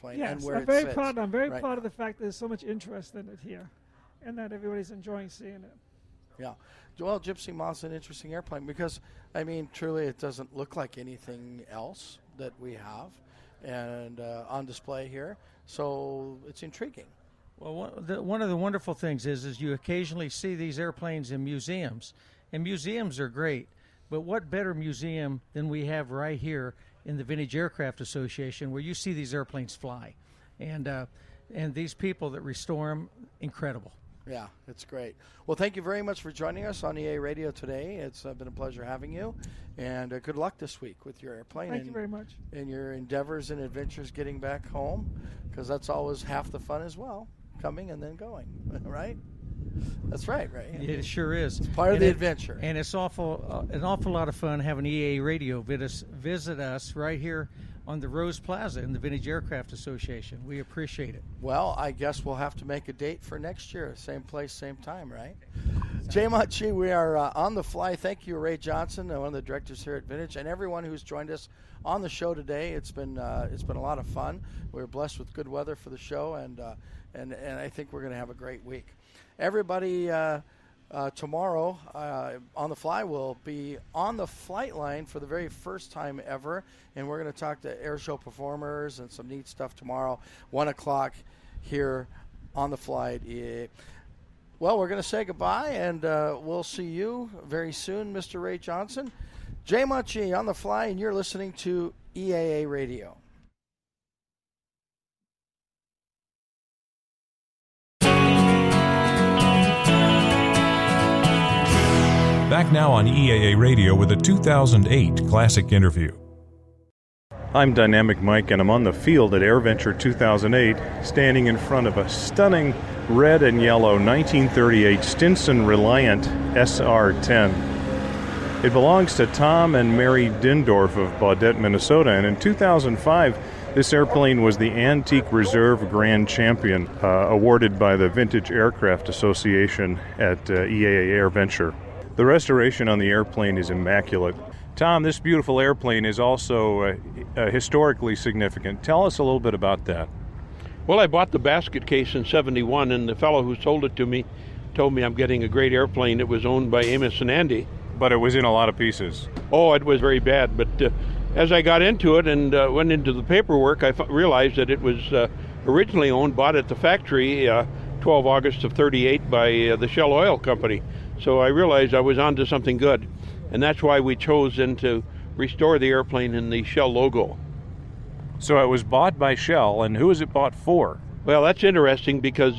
airplane Yes, and where I'm very it sits. proud. I'm very right proud now. of the fact that there's so much interest in it here, and that everybody's enjoying seeing it. Yeah. Well, Gypsy Moth's an interesting airplane because, I mean, truly it doesn't look like anything else that we have and on display here. So it's intriguing. Well, one of the wonderful things is you occasionally see these airplanes in museums, and museums are great. But what better museum than we have right here in the Vintage Aircraft Association, where you see these airplanes fly, and these people that restore them, incredible. Yeah, it's great. Well, thank you very much for joining us on EA Radio today. It's been a pleasure having you, and good luck this week with your airplane. Thank you very much. And your endeavors and adventures getting back home, because that's always half the fun as well, coming and then going, right? That's right, right? It sure is. It's part of the adventure. And it's an awful lot of fun having EA Radio visit us right here on the Rose Plaza in the Vintage Aircraft Association. We appreciate it. Well, I guess we'll have to make a date for next year. Same place, same time, right? Jay Machi, we are on the fly. Thank you, Ray Johnson, one of the directors here at Vintage, and everyone who's joined us on the show today. It's been a lot of fun. We're blessed with good weather for the show, and I think we're going to have a great week. Everybody, tomorrow on the fly will be on the flight line for the very first time ever, and we're going to talk to air show performers and some neat stuff tomorrow, 1 o'clock here on the fly at EA. Well, we're going to say goodbye, and we'll see you very soon, Mr. Ray Johnson. Jay Machi on the fly, and you're listening to EAA Radio. Back now on EAA Radio with a 2008 Classic Interview. I'm Dynamic Mike, and I'm on the field at AirVenture 2008, standing in front of a stunning red and yellow 1938 Stinson Reliant SR-10. It belongs to Tom and Mary Dindorf of Baudette, Minnesota, and in 2005, this airplane was the Antique Reserve Grand Champion, awarded by the Vintage Aircraft Association at EAA AirVenture. The restoration on the airplane is immaculate. Tom, this beautiful airplane is also historically significant. Tell us a little bit about that. Well, I bought the basket case in '71, and the fellow who sold it to me told me I'm getting a great airplane. It was owned by Amos and Andy. But it was in a lot of pieces. Oh, it was very bad. But as I got into it and went into the paperwork, I realized that it was originally bought at the factory 12 August of '38 by the Shell Oil Company. So I realized I was onto something good. And that's why we chose then to restore the airplane in the Shell logo. So it was bought by Shell, and who was it bought for? Well, that's interesting because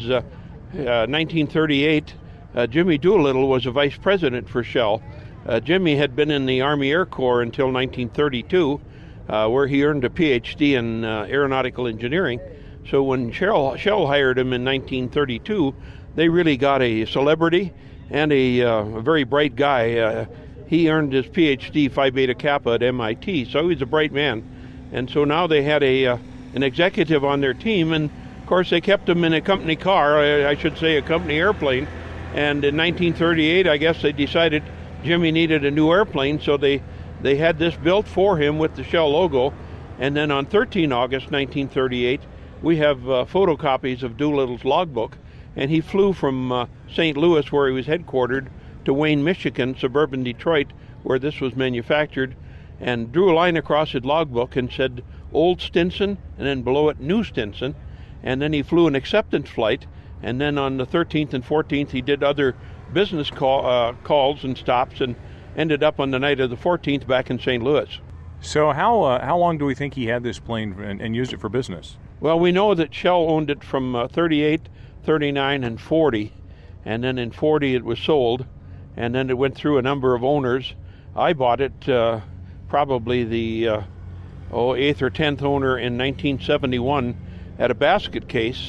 1938, Jimmy Doolittle was a vice president for Shell. Jimmy had been in the Army Air Corps until 1932, where he earned a PhD in aeronautical engineering. So when Shell hired him in 1932, they really got a celebrity and a very bright guy. He earned his PhD Phi Beta Kappa at MIT, so he's a bright man. And so now they had an executive on their team, and of course they kept him in a company car, I should say a company airplane. And in 1938, I guess they decided Jimmy needed a new airplane, so they had this built for him with the Shell logo. And then on 13 August 1938, we have photocopies of Doolittle's logbook, and he flew from St. Louis, where he was headquartered, to Wayne, Michigan, suburban Detroit, where this was manufactured, and drew a line across his logbook and said Old Stinson, and then below it New Stinson. And then he flew an acceptance flight, and then on the 13th and 14th he did other business calls and stops, and ended up on the night of the 14th back in St. Louis. So how long do we think he had this plane and used it for business? Well, we know that Shell owned it from 38, 39, and 40, and then in 40 it was sold, and then it went through a number of owners. I bought it probably the 8th or 10th owner in 1971 as a basket case.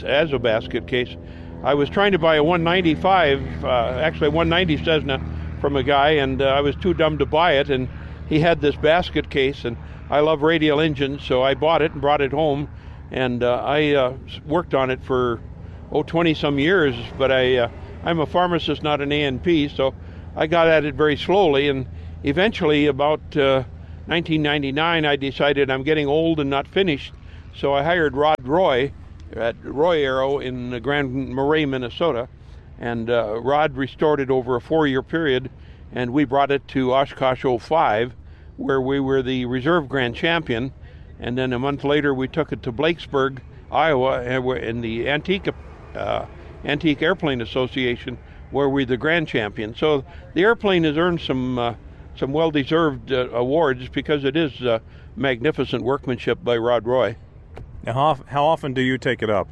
I was trying to buy a 195, actually a 190 Cessna from a guy, and I was too dumb to buy it, and he had this basket case, and I love radial engines, so I bought it and brought it home, and I worked on it for 20-some years, but I'm a pharmacist, not an A&P, so I got at it very slowly, and eventually about 1999 I decided I'm getting old and not finished, So I hired Rod Roy at Roy Aero in Grand Marais, Minnesota, and Rod restored it over a 4-year period, and we brought it to Oshkosh 05, where we were the reserve grand champion, and then a month later we took it to Blakesburg, Iowa, and we're in the Antique Airplane Association, where we're the grand champion. So the airplane has earned some well-deserved awards because it is magnificent workmanship by Rod Roy. Now, how often do you take it up?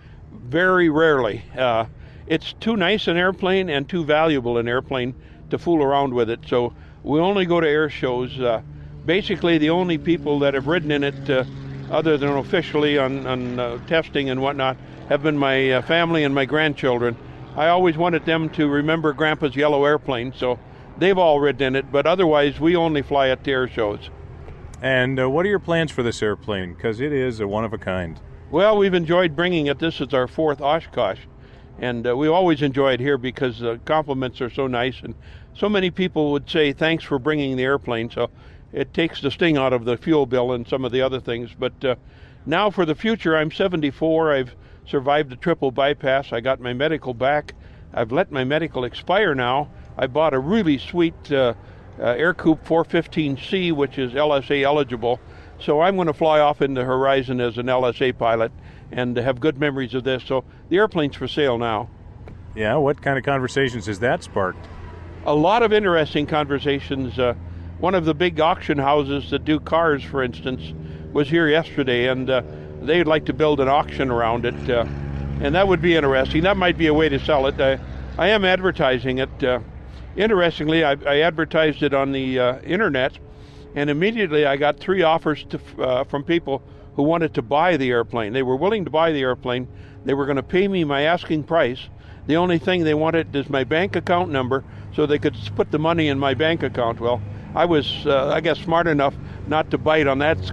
Very rarely. It's too nice an airplane and too valuable an airplane to fool around with it. So we only go to air shows. Basically, the only people that have ridden in it, other than officially on testing and whatnot, have been my family and my grandchildren. I always wanted them to remember Grandpa's yellow airplane, so they've all ridden in it, but otherwise we only fly at the air shows. And what are your plans for this airplane? Because it is a one-of-a-kind. Well, we've enjoyed bringing it. This is our 4th Oshkosh, and we always enjoy it here because the compliments are so nice, and so many people would say thanks for bringing the airplane, so it takes the sting out of the fuel bill and some of the other things. But now for the future, I'm 74. I've survived the triple bypass. I got my medical back. I've let my medical expire now. I bought a really sweet Aircoup 415C, which is LSA eligible. So I'm going to fly off into Horizon as an LSA pilot and have good memories of this. So the airplane's for sale now. Yeah, what kind of conversations has that sparked? A lot of interesting conversations. One of the big auction houses that do cars, for instance, was here yesterday, and they'd like to build an auction around it. And that would be interesting. That might be a way to sell it. I am advertising it. Interestingly, I advertised it on the internet, and immediately I got 3 offers from people who wanted to buy the airplane. They were willing to buy the airplane. They were going to pay me my asking price. The only thing they wanted is my bank account number so they could put the money in my bank account. Well, I was, I guess, smart enough not to bite on that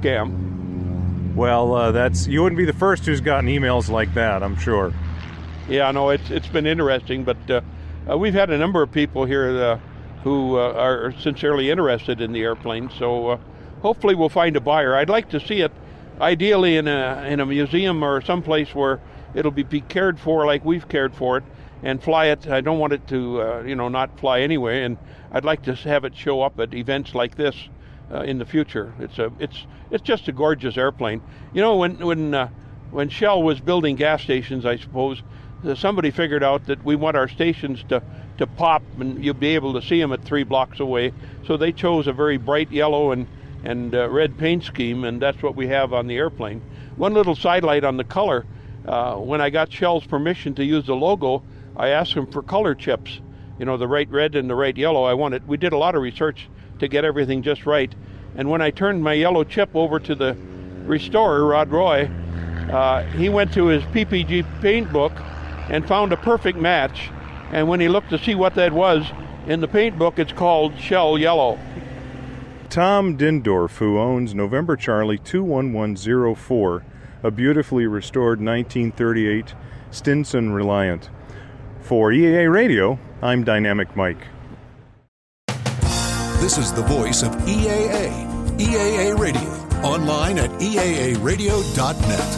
scam. Well, you wouldn't be the first who's gotten emails like that, I'm sure. Yeah, no, it's been interesting, but we've had a number of people here who are sincerely interested in the airplane, so hopefully we'll find a buyer. I'd like to see it ideally in a museum or someplace where it'll be cared for like we've cared for it, and fly it. I don't want it to not fly anyway, and I'd like to have it show up at events like this in the future. It's just a gorgeous airplane. You know, when Shell was building gas stations, I suppose somebody figured out that we want our stations to pop, and you'll be able to see them at 3 blocks away. So they chose a very bright yellow and red paint scheme, and that's what we have on the airplane. One little sidelight on the color. When I got Shell's permission to use the logo, I asked them for color chips. You know, the right red and the right yellow. We did a lot of research to get everything just right. And when I turned my yellow chip over to the restorer, Rod Roy, he went to his PPG paint book and found a perfect match. And when he looked to see what that was, in the paint book it's called Shell Yellow. Tom Dindorf, who owns November Charlie 21104, a beautifully restored 1938 Stinson Reliant. For EAA Radio, I'm Dynamic Mike. This is the voice of EAA. EAA Radio. Online at eaaradio.net.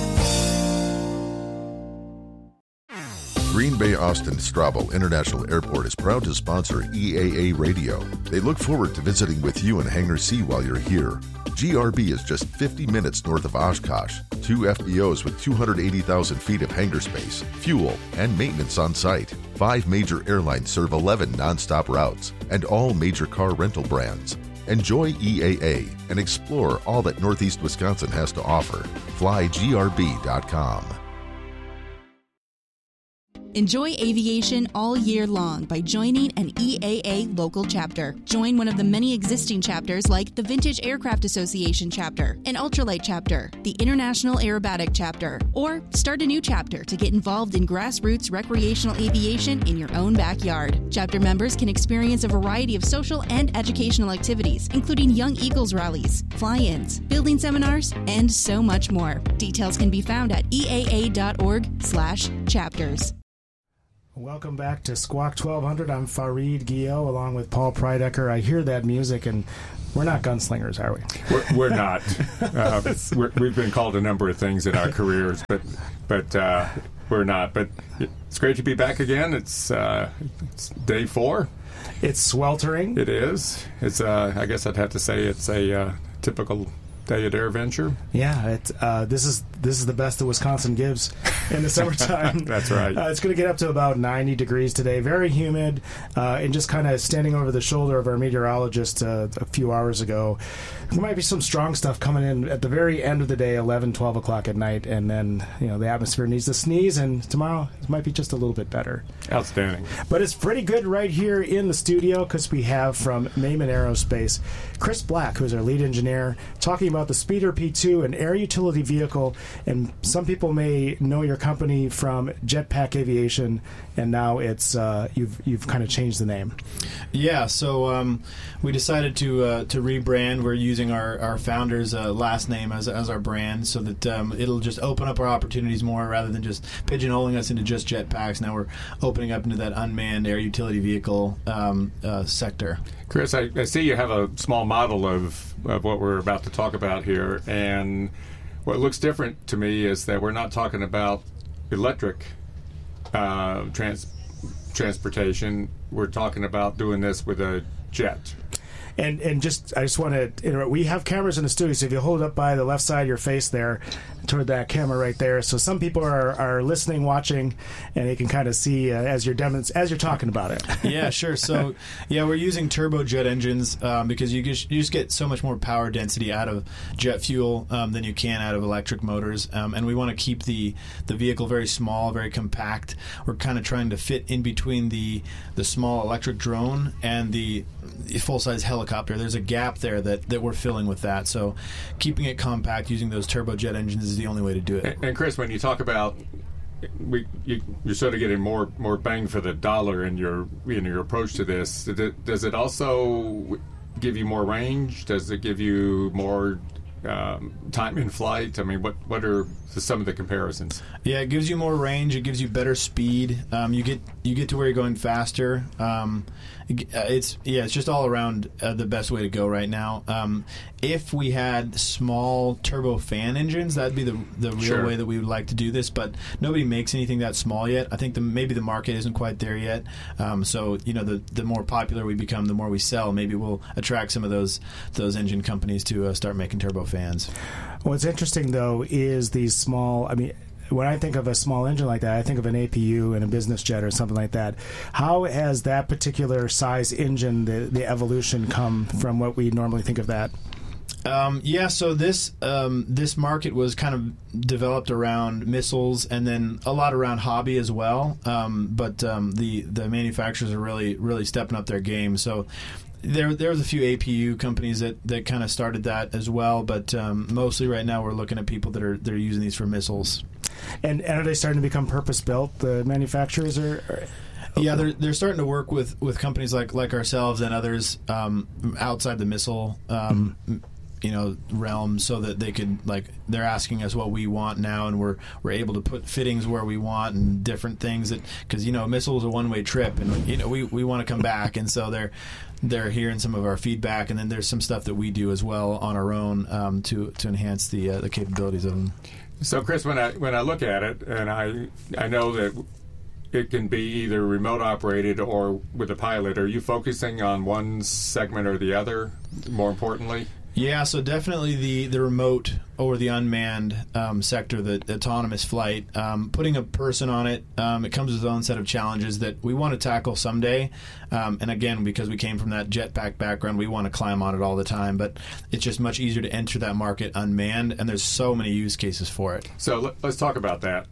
Green Bay Austin Strabo International Airport is proud to sponsor EAA Radio. They look forward to visiting with you in Hangar C while you're here. GRB is just 50 minutes north of Oshkosh. 2 FBOs with 280,000 feet of hangar space, fuel, and maintenance on site. 5 major airlines serve 11 nonstop routes, and all major car rental brands. Enjoy EAA and explore all that Northeast Wisconsin has to offer. FlyGRB.com. Enjoy aviation all year long by joining an EAA local chapter. Join one of the many existing chapters like the Vintage Aircraft Association chapter, an Ultralight chapter, the International Aerobatic chapter, or start a new chapter to get involved in grassroots recreational aviation in your own backyard. Chapter members can experience a variety of social and educational activities, including Young Eagles rallies, fly-ins, building seminars, and so much more. Details can be found at eaa.org/chapters. Welcome back to Squawk 1200. I'm Fareed Guillot along with Paul Prydecker. I hear that music, and we're not gunslingers, are we? We're not. We've been called a number of things in our careers, but we're not. But it's great to be back again. It's day 4. It's sweltering. It is. It's. I guess I'd have to say it's a typical day at AirVenture. Yeah, this is the best that Wisconsin gives in the summertime. That's right. It's going to get up to about 90 degrees today. Very humid, and just kind of standing over the shoulder of our meteorologist a few hours ago. There might be some strong stuff coming in at the very end of the day, 11, 12 o'clock at night, and then the atmosphere needs to sneeze, and tomorrow it might be just a little bit better. Outstanding. But it's pretty good right here in the studio because we have from Mayman Aerospace, Chris Black, who's our lead engineer, talking about the Speeder P2, an air utility vehicle, and some people may know your company from Jetpack Aviation, and now it's you've kind of changed the name. Yeah, so we decided to rebrand. We're using our founder's last name as our brand, so that it'll just open up our opportunities more rather than just pigeonholing us into just jetpacks. Now we're opening up into that unmanned air utility vehicle sector. Chris, I see you have a small model of what we're about to talk about here, and what looks different to me is that we're not talking about electric transportation. We're talking about doing this with a jet. And I just want to interrupt. We have cameras in the studio, so if you hold it up by the left side of your face there, toward that camera right there, so some people are listening, watching, and they can kind of see as you're talking about it. Yeah, sure. So, we're using turbojet engines because you just get so much more power density out of jet fuel than you can out of electric motors, and we want to keep the vehicle very small, very compact. We're kind of trying to fit in between the small electric drone and the full-size helicopter. There's a gap there that we're filling with that. So keeping it compact using those turbojet engines is the only way to do it. And Chris, when you talk about you're sort of getting more bang for the dollar in your approach to this, does it also give you more range? Does it give you more time in flight? I mean, what are some of the comparisons? Yeah, it gives you more range. It gives you better speed. You get to where you're going faster. It's just all around the best way to go right now. If we had small turbofan engines, that'd be the real way that we would like to do this. But nobody makes anything that small yet. I think maybe the market isn't quite there yet. So the more popular we become, the more we sell. Maybe we'll attract some of those engine companies to start making turbofans. What's interesting though is these small. I mean, when I think of a small engine like that, I think of an APU and a business jet or something like that. How has that particular size engine, the evolution, come from what we normally think of that? So this market was kind of developed around missiles and then a lot around hobby as well. But the manufacturers are really stepping up their game. So there was a few APU companies that kind of started that as well. But mostly right now we're looking at people that are using these for missiles. And are they starting to become purpose-built, the manufacturers? Yeah, they're starting to work with companies like ourselves and others outside the missile realm, so that they could, they're asking us what we want now, and we're able to put fittings where we want and different things because missiles are a one-way trip, and we want to come back, and so they're hearing some of our feedback, and then there's some stuff that we do as well on our own to enhance the capabilities of them. So, Chris, when I look at it, and I know that it can be either remote operated or with a pilot, are you focusing on one segment or the other, more importantly? Yeah, so definitely the remote or the unmanned sector, the autonomous flight. Putting a person on it, it comes with its own set of challenges that we want to tackle someday. And again, because we came from that jetpack background, we want to climb on it all the time. But it's just much easier to enter that market unmanned, and there's so many use cases for it. So let's talk about that.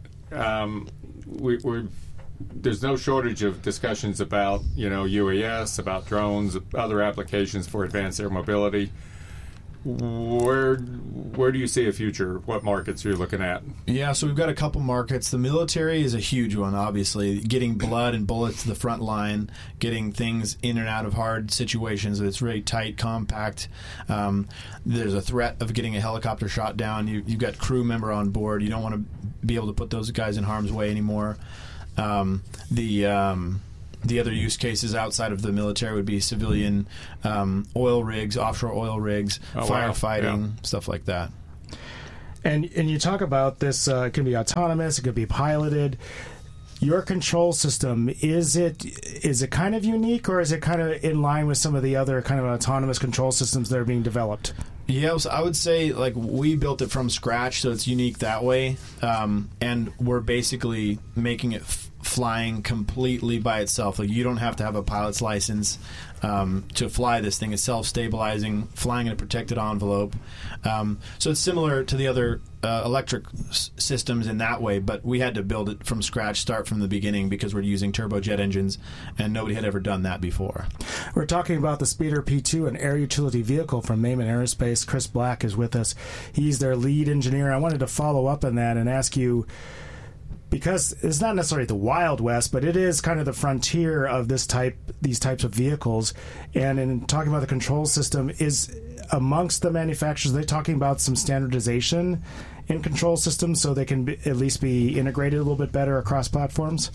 There's no shortage of discussions about UAS, about drones, other applications for advanced air mobility. Where do you see a future? What markets are you looking at? Yeah, so we've got a couple markets. The military is a huge one, obviously. Getting blood and bullets to the front line, getting things in and out of hard situations. It's really tight, compact. There's a threat of getting a helicopter shot down. You've got crew member on board. You don't want to be able to put those guys in harm's way anymore. The other use cases outside of the military would be civilian oil rigs, offshore oil rigs, firefighting, stuff like that. And you talk about this, it can be autonomous, it could be piloted. Your control system, is it kind of unique, or is it kind of in line with some of the other kind of autonomous control systems that are being developed? Yeah, so I would say like we built it from scratch, so it's unique that way, and we're basically making it flying completely by itself. Like you don't have to have a pilot's license to fly this thing. It's self-stabilizing, flying in a protected envelope. So it's similar to the other electric systems in that way, but we had to build it from scratch, start from the beginning, because we're using turbojet engines, and nobody had ever done that before. We're talking about the Speeder P2, an air utility vehicle from Mayman Aerospace. Chris Black is with us. He's their lead engineer. I wanted to follow up on that and ask you, because it's not necessarily the Wild West, but it is kind of the frontier of these types of vehicles. And in talking about the control system, is amongst the manufacturers, are they talking about some standardization in control systems so they can at least be integrated a little bit better across platforms?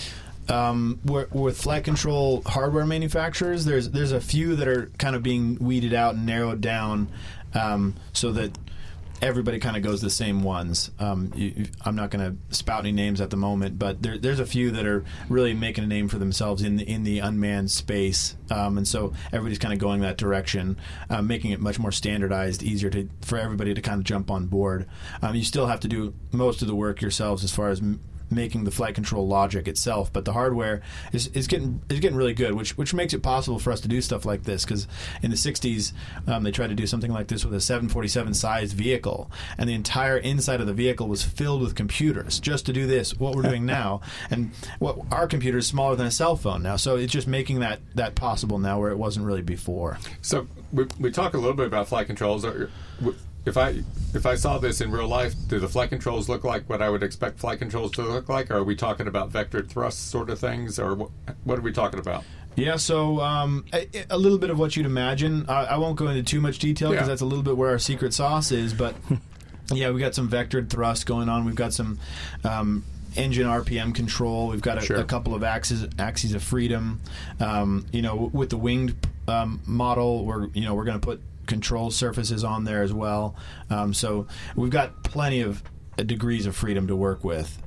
With flight control hardware manufacturers, there's a few that are kind of being weeded out and narrowed down so that everybody kind of goes the same ones. I'm not going to spout any names at the moment, but there's a few that are really making a name for themselves in the unmanned space, and so everybody's kind of going that direction, making it much more standardized, easier for everybody to kind of jump on board. You still have to do most of the work yourselves as far as making the flight control logic itself, but the hardware is getting really good, which makes it possible for us to do stuff like this. Because in the 60s, they tried to do something like this with a 747 sized vehicle, and the entire inside of the vehicle was filled with computers just to do this, what we're doing now. And what our computer is smaller than a cell phone now, so it's just making that possible now where it wasn't really before. So we talk a little bit about flight controls. If I saw this in real life, do the flight controls look like what I would expect flight controls to look like? Or are we talking about vectored thrust sort of things, or what are we talking about? Yeah, so a little bit of what you'd imagine. I won't go into too much detail because that's a little bit where our secret sauce is, but yeah, we got some vectored thrust going on. We've got some engine RPM control. We've got a couple of axes of freedom. With the winged model, we're going to put control surfaces on there as well. So we've got plenty of degrees of freedom to work with.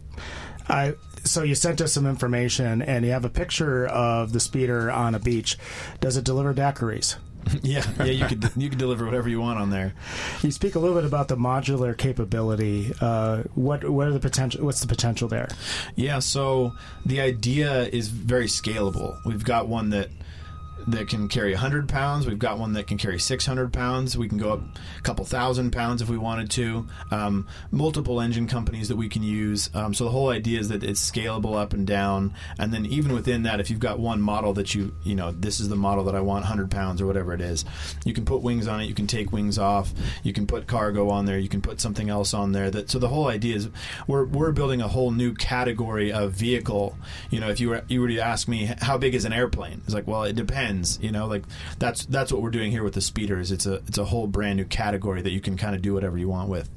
So you sent us some information, and you have a picture of the Speeder on a beach. Does it deliver daiquiris? Yeah, you could deliver whatever you want on there. You speak a little bit about the modular capability. What are the potential? What's the potential there? Yeah, so the idea is very scalable. We've got one that can carry 100 pounds. We've got one that can carry 600 pounds. We can go up a couple thousand pounds if we wanted to. Multiple engine companies that we can use. So the whole idea is that it's scalable up and down. And then even within that, if you've got one model that this is the model that I want, 100 pounds or whatever it is, you can put wings on it. You can take wings off. You can put cargo on there. You can put something else on there. So the whole idea is we're building a whole new category of vehicle. If you were to ask me how big is an airplane, it's like, well, it depends. That's what we're doing here with the Speeders. It's a whole brand new category that you can kind of do whatever you want with.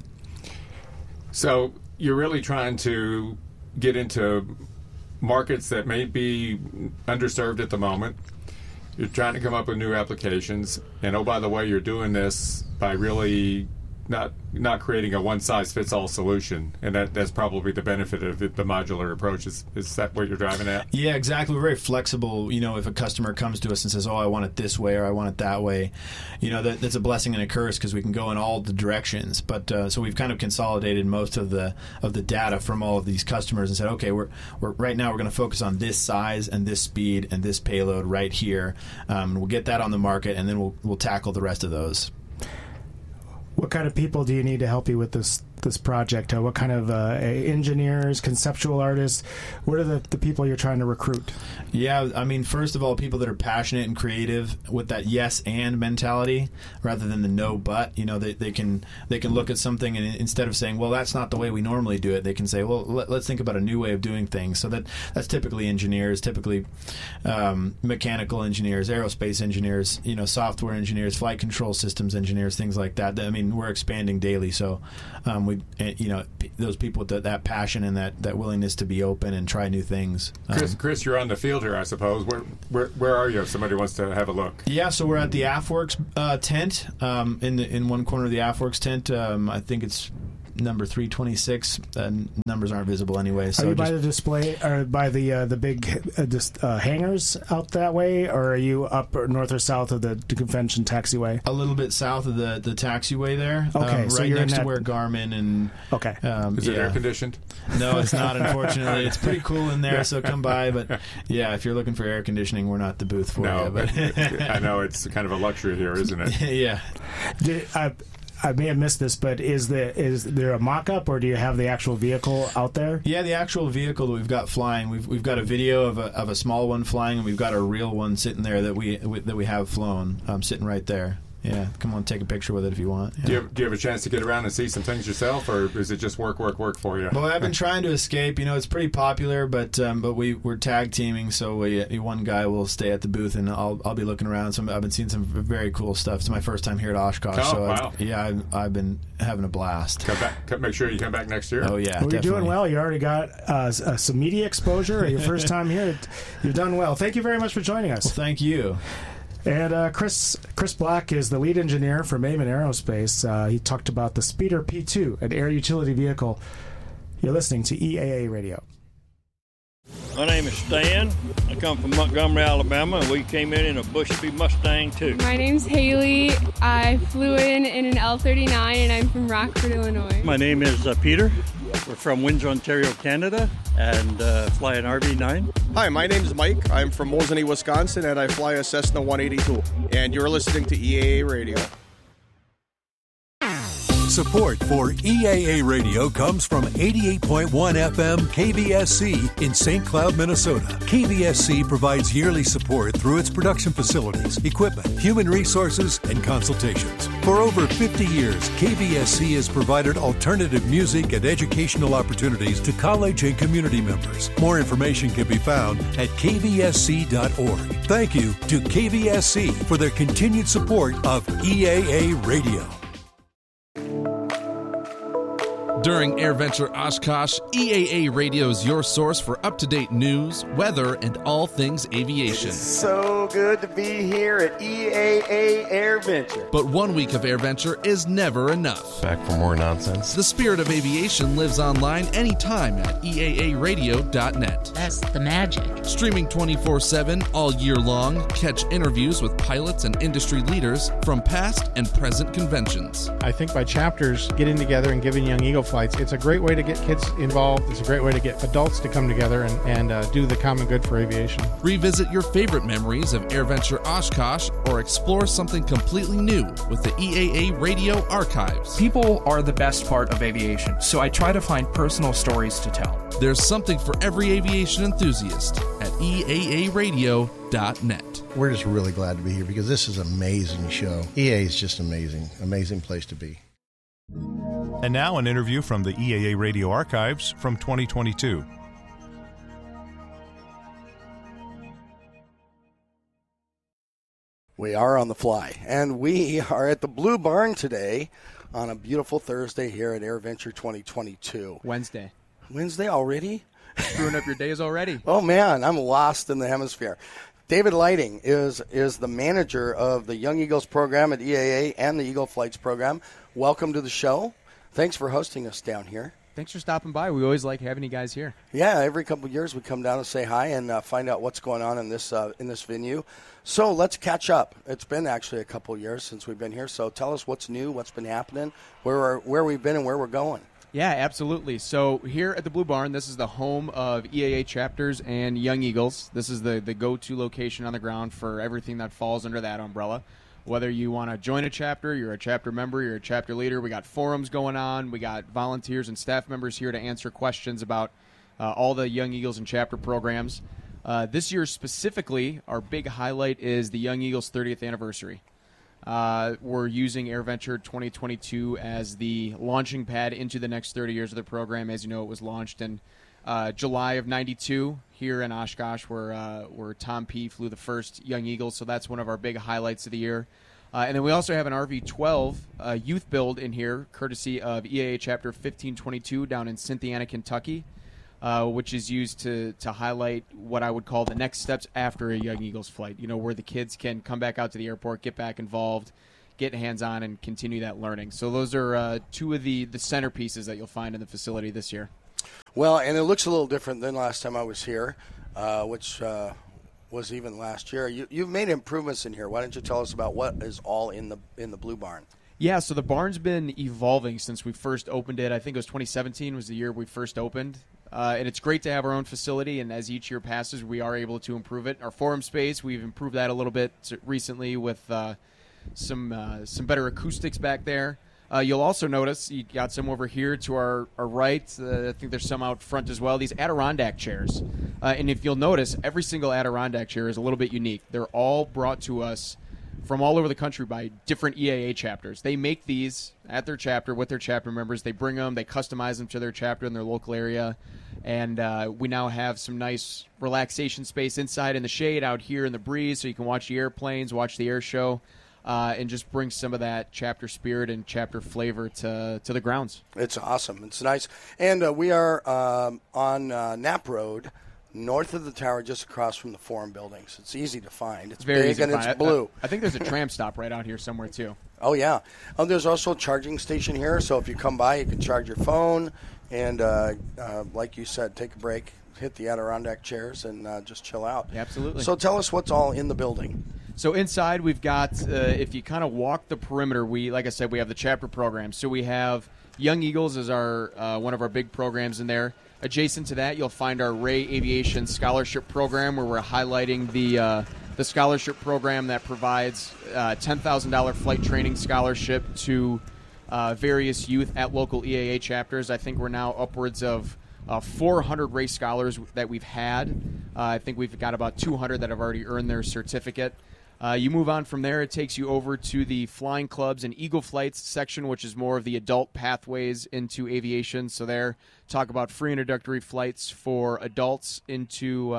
So you're really trying to get into markets that may be underserved at the moment. You're trying to come up with new applications, and oh, by the way, you're doing this by really not creating a one-size-fits-all solution, and that's probably the benefit of the modular approach. Is that what you're driving at? Yeah, exactly. We're very flexible. If a customer comes to us and says, "Oh, I want it this way," or "I want it that way," that's a blessing and a curse because we can go in all the directions. But so we've kind of consolidated most of the data from all of these customers and said, "Okay, we're right now we're going to focus on this size and this speed and this payload right here. We'll get that on the market, and then we'll tackle the rest of those." What kind of people do you need to help you with this project? What kind of engineers, conceptual artists? What are the people you're trying to recruit? Yeah, I mean, first of all, people that are passionate and creative with that yes and mentality rather than the no but. They can look at something and instead of saying, well, that's not the way we normally do it, they can say, well, let's think about a new way of doing things. So that's typically engineers, typically mechanical engineers, aerospace engineers, software engineers, flight control systems engineers, things like that. I mean, we're expanding daily, so those people with that passion and that willingness to be open and try new things. Chris, you're on the field here, I suppose. Where are you if somebody wants to have a look? Yeah, so we're at the AFWorks tent, in one corner of the AFWorks tent. I think it's number 326. Numbers aren't visible anyway. So are you by the display or by the big hangars out that way, or are you up north or south of the convention taxiway? A little bit south of the taxiway there. Okay, so right you're next to where Garmin and. Okay. Is it air conditioned? No, it's not. Unfortunately, it's pretty cool in there. So come by. But yeah, if you're looking for air conditioning, we're not the booth for you. But I know it's kind of a luxury here, isn't it? Yeah. I may have missed this, but is there a mock-up, or do you have the actual vehicle out there? Yeah, the actual vehicle that we've got flying. We've got a video of a small one flying, and we've got a real one sitting there that we have flown, sitting right there. Yeah, come on, take a picture with it if you want. Yeah. Do you have a chance to get around and see some things yourself, or is it just work for you? Well, I've been trying to escape. It's pretty popular, but we're tag teaming, so one guy will stay at the booth, and I'll be looking around. I've been seeing some very cool stuff. It's my first time here at Oshkosh, wow. I've been having a blast. Come back. Make sure you come back next year. Oh yeah, well, you're doing well. You already got some media exposure. Your first time here, you've done well. Thank you very much for joining us. Well, thank you. And Chris Black is the lead engineer for Maven Aerospace. He talked about the Speeder P2, an air utility vehicle. You're listening to EAA Radio. My name is Stan. I come from Montgomery, Alabama, and we came in a Bushby Mustang, too. My name's Haley. I flew in an L-39, and I'm from Rockford, Illinois. My name is Peter. We're from Windsor, Ontario, Canada, and fly an RV-9. Hi, my name is Mike. I'm from Mosinee, Wisconsin, and I fly a Cessna 182. And you're listening to EAA Radio. Support for EAA Radio comes from 88.1 FM KVSC in St. Cloud, Minnesota. KVSC provides yearly support through its production facilities, equipment, human resources, and consultations. For over 50 years, KVSC has provided alternative music and educational opportunities to college and community members. More information can be found at kvsc.org. Thank you to KVSC for their continued support of EAA Radio. During AirVenture Oshkosh, EAA Radio is your source for up-to-date news, weather, and all things aviation. So good to be here at EAA AirVenture. But 1 week of AirVenture is never enough. Back for more nonsense. The spirit of aviation lives online anytime at EAAradio.net. That's the magic. Streaming 24/7 all year long, catch interviews with pilots and industry leaders from past and present conventions. I think by chapters getting together and giving Young Eagle flights, it's a great way to get kids involved. It's a great way to get adults to come together and do the common good for aviation. Revisit your favorite memories of AirVenture Oshkosh or explore something completely new with the EAA Radio Archives. People are the best part of aviation, so I try to find personal stories to tell. There's something for every aviation enthusiast at EAAradio.net. We're just really glad to be here because this is an amazing show. EAA is just amazing. Amazing place to be. And now an interview from the EAA Radio Archives from 2022. We are on the fly, and we are at the Blue Barn today on a beautiful Thursday here at AirVenture 2022. Wednesday already? Screwing up your days already. Oh, man, I'm lost in the hemisphere. David Lighting is the manager of the Young Eagles program at EAA and the Eagle Flights program. Welcome to the show. Thanks for hosting us down here. Thanks for stopping by. We always like having you guys here. Yeah, every couple of years we come down and say hi and find out what's going on in this venue. So let's catch up. It's been actually a couple of years since we've been here. So tell us what's new, what's been happening, where we've been, and where we're going. Yeah, absolutely. So here at the Blue Barn, this is the home of EAA chapters and Young Eagles. This is the go-to location on the ground for everything that falls under that umbrella. Whether you want to join a chapter, you're a chapter member, you're a chapter leader, we got forums going on, we got volunteers and staff members here to answer questions about all the Young Eagles and chapter programs. This year specifically, our big highlight is the Young Eagles 30th anniversary. We're using AirVenture 2022 as the launching pad into the next 30 years of the program. As you know, it was launched in July of '92 here in Oshkosh, where Tom P. flew the first Young Eagles, so that's one of our big highlights of the year. And then we also have an RV-12 youth build in here, courtesy of EAA Chapter 1522 down in Cynthiana, Kentucky, which is used to highlight what I would call the next steps after a Young Eagles flight, where the kids can come back out to the airport, get back involved, get hands-on, and continue that learning. So those are two of the centerpieces that you'll find in the facility this year. Well, and it looks a little different than last time I was here, which was even last year. You've made improvements in here. Why don't you tell us about what is all in the Blue Barn? Yeah, so the barn's been evolving since we first opened it. I think it was 2017 was the year we first opened. And it's great to have our own facility, and as each year passes, we are able to improve it. Our forum space, we've improved that a little bit recently with some better acoustics back there. You'll also notice you got some over here to our right. I think there's some out front as well. These Adirondack chairs. And if you'll notice, every single Adirondack chair is a little bit unique. They're all brought to us from all over the country by different EAA chapters. They make these at their chapter with their chapter members. They bring them, they customize them to their chapter in their local area. And we now have some nice relaxation space inside in the shade, out here in the breeze, so you can watch the airplanes, watch the air show. And just bring some of that chapter spirit and chapter flavor to the grounds. It's awesome. It's nice. And we are on Knapp Road, north of the tower, just across from the Forum buildings. It's easy to find. It's very big easy and to it's find. blue. I think there's a tram stop right out here somewhere, too. Oh, yeah. There's also a charging station here, so if you come by, you can charge your phone. And like you said, take a break, hit the Adirondack chairs, and just chill out. Yeah, absolutely. So tell us what's all in the building. So inside we've got, if you kind of walk the perimeter, like I said, we have the chapter program. So we have Young Eagles as our one of our big programs in there. Adjacent to that, you'll find our Ray Aviation Scholarship Program, where we're highlighting the scholarship program that provides $10,000 flight training scholarship to various youth at local EAA chapters. I think we're now upwards of 400 race scholars that we've had. I think we've got about 200 that have already earned their certificate. You move on from there, it takes you over to the Flying Clubs and Eagle Flights section, which is more of the adult pathways into aviation. So there, talk about free introductory flights for adults into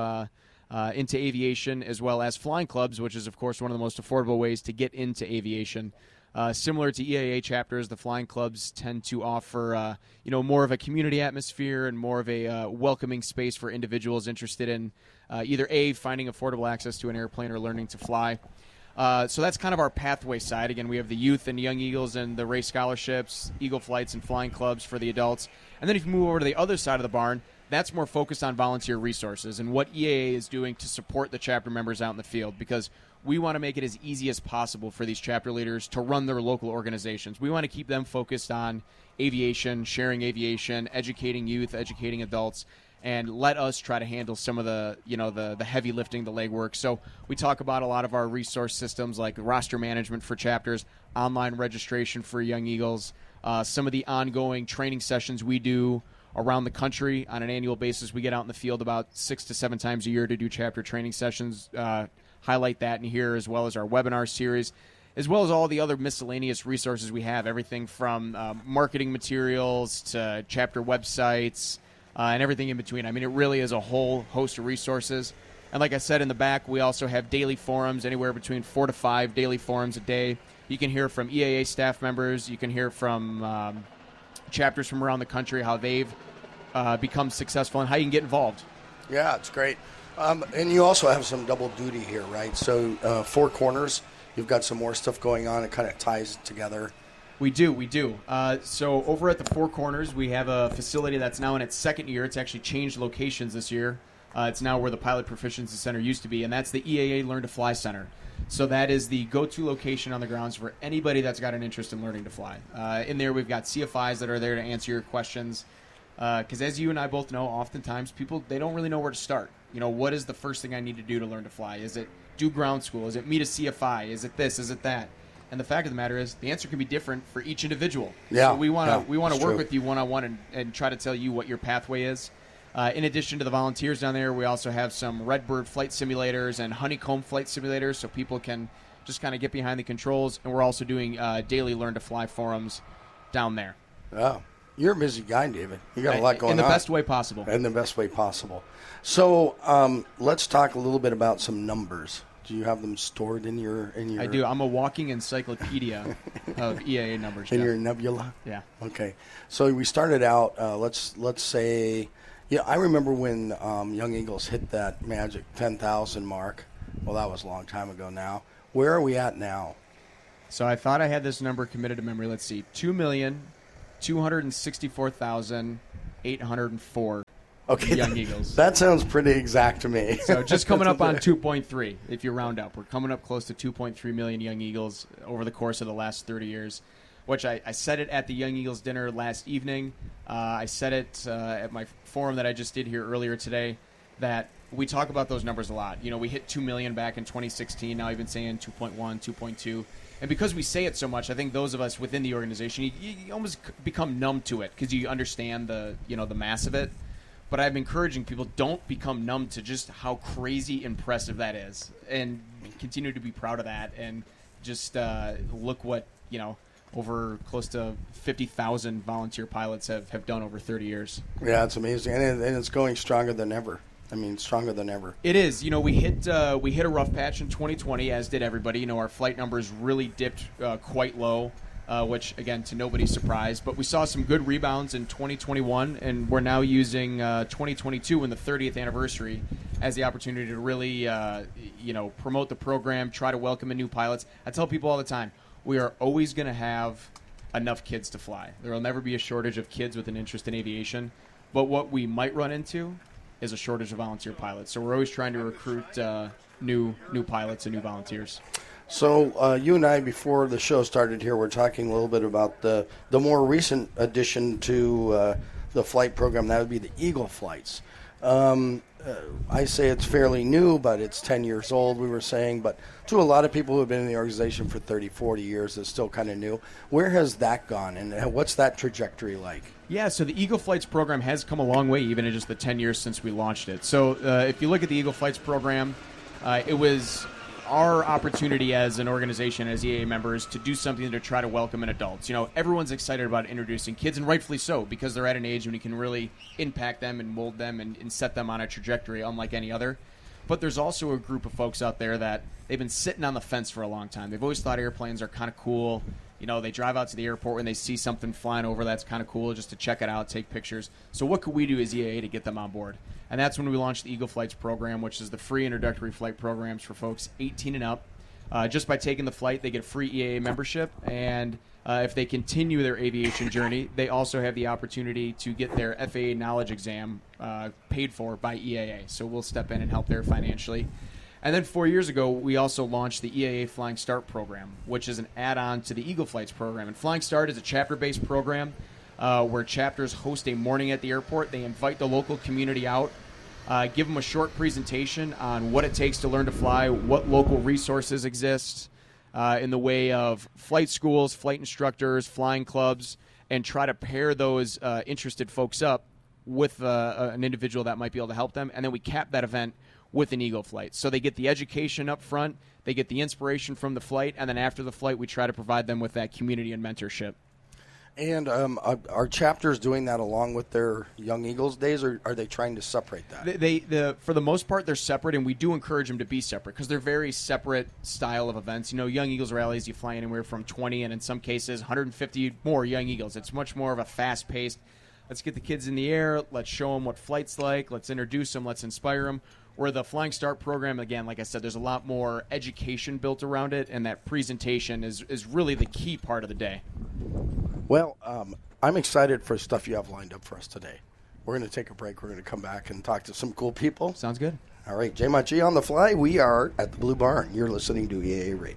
aviation, as well as Flying Clubs, which is, of course, one of the most affordable ways to get into aviation. Similar to EAA chapters, the Flying Clubs tend to offer more of a community atmosphere and more of a welcoming space for individuals interested in either finding affordable access to an airplane or learning to fly. So that's kind of our pathway side. Again, we have the youth and Young Eagles and the race scholarships, Eagle Flights and Flying Clubs for the adults. And then if you move over to the other side of the barn, that's more focused on volunteer resources and what EAA is doing to support the chapter members out in the field, because we want to make it as easy as possible for these chapter leaders to run their local organizations. We want to keep them focused on aviation, sharing aviation, educating youth, educating adults, and let us try to handle some of the heavy lifting, the legwork. So we talk about a lot of our resource systems like roster management for chapters, online registration for Young Eagles, some of the ongoing training sessions we do around the country on an annual basis. We get out in the field about 6 to 7 times a year to do chapter training sessions, highlight that in here, as well as our webinar series, as well as all the other miscellaneous resources we have, everything from marketing materials to chapter websites, and everything in between. I mean, it really is a whole host of resources. And like I said, in the back, we also have daily forums, anywhere between 4 to 5 daily forums a day. You can hear from EAA staff members. You can hear from chapters from around the country, how they've become successful and how you can get involved. Yeah, it's great. And you also have some double duty here, right? So Four Corners, you've got some more stuff going on. It kind of ties it together. We do. So over at the Four Corners, we have a facility that's now in its second year. It's actually changed locations this year. It's now where the Pilot Proficiency Center used to be, and that's the EAA Learn to Fly Center. So that is the go-to location on the grounds for anybody that's got an interest in learning to fly. In there, we've got CFIs that are there to answer your questions. Because as you and I both know, oftentimes people, they don't really know where to start. What is the first thing I need to do to learn to fly? Is it do ground school? Is it meet a CFI? Is it this? Is it that? And the fact of the matter is, the answer can be different for each individual. Yeah. So we want to work true. with you one-on-one and try to tell you what your pathway is. In addition to the volunteers down there, we also have some Redbird flight simulators and Honeycomb flight simulators, so people can just kind of get behind the controls. And we're also doing daily Learn to Fly forums down there. Oh, you're a busy guy, David. You got a lot going on. In the best way possible. In the best way possible. So let's talk a little bit about some numbers. Do you have them stored in your? I do. I'm a walking encyclopedia of EAA numbers. In Jeff. your nebula? Yeah. Okay. So we started out, let's say, I remember when Young Eagles hit that magic 10,000 mark. Well, that was a long time ago now. Where are we at now? So I thought I had this number committed to memory. Let's see. 2,264,804 Young Eagles. That sounds pretty exact to me. So just coming up on 2.3 if you round up. We're coming up close to 2.3 million Young Eagles over the course of the last 30 years, which I said it at the Young Eagles dinner last evening. I said it at my forum that I just did here earlier today, that we talk about those numbers a lot. We hit 2 million back in 2016. Now I've been saying 2.1, 2.2. And because we say it so much, I think those of us within the organization, you almost become numb to it because you understand the mass of it. But I'm encouraging people, don't become numb to just how crazy impressive that is, and continue to be proud of that. And just look what, over close to 50,000 volunteer pilots have done over 30 years. Yeah, it's amazing. And it's going stronger than ever. Stronger than ever. It is. We hit a rough patch in 2020, as did everybody. Our flight numbers really dipped quite low. Which, again, to nobody's surprise. But we saw some good rebounds in 2021, and we're now using 2022 and the 30th anniversary as the opportunity to really, promote the program, try to welcome in new pilots. I tell people all the time, we are always going to have enough kids to fly. There will never be a shortage of kids with an interest in aviation. But what we might run into is a shortage of volunteer pilots. So we're always trying to recruit new pilots and new volunteers. So you and I, before the show started here, we're talking a little bit about the more recent addition to the flight program. That would be the Eagle flights. I say it's fairly new, but it's 10 years old, we were saying. But to a lot of people who have been in the organization for 30, 40 years, it's still kind of new. Where has that gone, and what's that trajectory like? Yeah, so the Eagle Flights program has come a long way, even in just the 10 years since we launched it. So if you look at the Eagle Flights program, it was our opportunity as an organization, as EAA members, to do something to try to welcome in adults. Everyone's excited about introducing kids, and rightfully so, because they're at an age when you can really impact them and mold them and set them on a trajectory unlike any other. But there's also a group of folks out there that they've been sitting on the fence for a long time. They've always thought airplanes are kind of cool. They drive out to the airport when they see something flying over that's kind of cool, just to check it out, take pictures. So what could we do as EAA to get them on board? And that's when we launched the Eagle Flights program, which is the free introductory flight programs for folks 18 and up. Just by taking the flight, they get a free EAA membership, and if they continue their aviation journey, they also have the opportunity to get their FAA knowledge exam paid for by EAA. So we'll step in and help there financially. And then 4 years ago, we also launched the EAA Flying Start program, which is an add-on to the Eagle Flights program. And Flying Start is a chapter-based program where chapters host a morning at the airport. They invite the local community out, give them a short presentation on what it takes to learn to fly, what local resources exist in the way of flight schools, flight instructors, flying clubs, and try to pair those interested folks up with an individual that might be able to help them. And then we cap that event with an Eagle flight. So they get the education up front, they get the inspiration from the flight, and then after the flight, we try to provide them with that community and mentorship. And are chapters doing that along with their Young Eagles days, or are they trying to separate that? For the most part, they're separate, and we do encourage them to be separate because they're very separate style of events. Young Eagles rallies, you fly anywhere from 20 and in some cases 150 more Young Eagles. It's much more of a fast-paced, let's get the kids in the air, let's show them what flight's like, let's introduce them, let's inspire them. Where the Flying Start program, again, like I said, there's a lot more education built around it, and that presentation is really the key part of the day. Well, I'm excited for stuff you have lined up for us today. We're going to take a break. We're going to come back and talk to some cool people. Sounds good. All right, J-Mont G on the fly. We are at the Blue Barn. You're listening to EAA Radio.